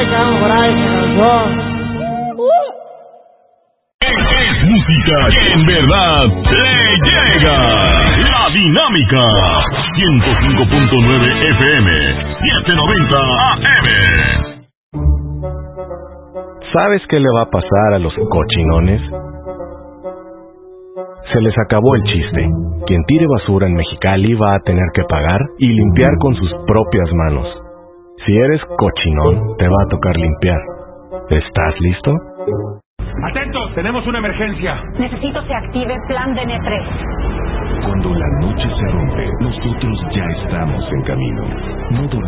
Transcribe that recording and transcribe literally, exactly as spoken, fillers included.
ahí, estamos por ahí, que nos vamos. Es música que en verdad le llega. La Dinámica. ciento cinco punto nueve F M. setecientos noventa A M. ¿Sabes qué le va a pasar a los cochinones? Se les acabó el chiste. Quien tire basura en Mexicali va a tener que pagar y limpiar con sus propias manos. Si eres cochinón, te va a tocar limpiar. ¿Estás listo? ¡Atentos! ¡Tenemos una emergencia! Necesito se active plan D N tres. Cuando la noche se rompe, nosotros ya estamos en camino. No